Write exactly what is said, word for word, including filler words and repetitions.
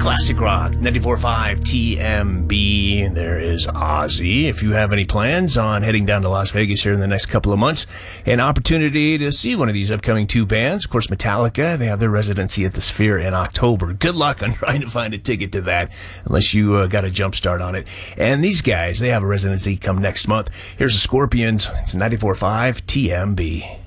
Classic Rock, ninety-four point five T M B. There is Ozzy. If you have any plans on heading down to Las Vegas here in the next couple of months, an opportunity to see one of these upcoming two bands. Of course, Metallica, they have their residency at the Sphere in October. Good luck on trying to find a ticket to that, unless you uh, got a jump start on it. And these guys, they have a residency come next month. Here's the Scorpions. It's ninety-four point five T M B.